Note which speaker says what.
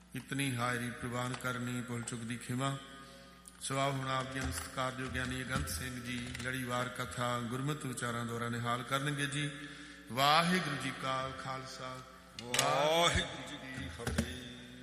Speaker 1: ਇਤਨੀ ਹਾਜ਼ਰੀ ਪ੍ਰਵਾਨ ਕਰਨੀ, ਭੁੱਲ ਚੁੱਕ ਦੀ ਖਿਮਾ। ਸਵਾਬ ਹੁਣ ਆਪ ਜੀ ਸਤਿਕਾਰਯੋਗ ਗਿਆਨੀ ਅਗੰਤ ਸਿੰਘ ਜੀ ਲੜੀਵਾਰ ਕਥਾ ਗੁਰਮਤਿ ਉਚਾਰਾਂ ਦੁਆਰਾ ਨਿਹਾਲ ਕਰਨਗੇ ਜੀ। ਵਾਹਿਗੁਰੂ ਜੀ ਕਾ ਖਾਲਸਾ, ਵਾਹਿਗੁਰੂ ਜੀ ਕੀ ਫਤਿਹ।